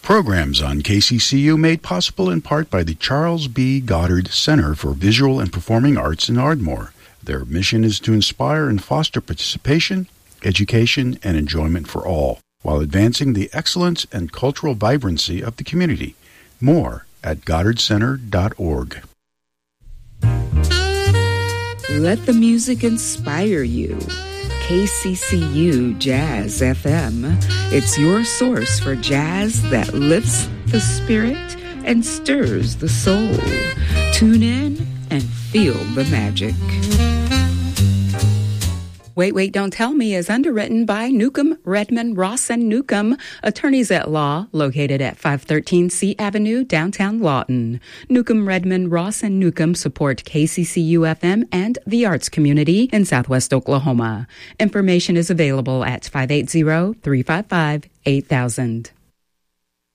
Programs on KCCU made possible in part by the Charles B. Goddard Center for Visual and Performing Arts in Ardmore. Their mission is to inspire and foster participation, education, and enjoyment for all, while advancing the excellence and cultural vibrancy of the community. More at goddardcenter.org. Let the music inspire you. KCCU Jazz FM. It's your source for jazz that lifts the spirit and stirs the soul. Tune in and feel the magic. Wait, Don't Tell Me is underwritten by Newcomb, Redmond, Ross, and Newcomb, attorneys at law, located at 513 C Avenue, downtown Lawton. Newcomb, Redmond, Ross, and Newcomb support KCCU-FM and the arts community in Southwest Oklahoma. Information is available at 580-355-8000.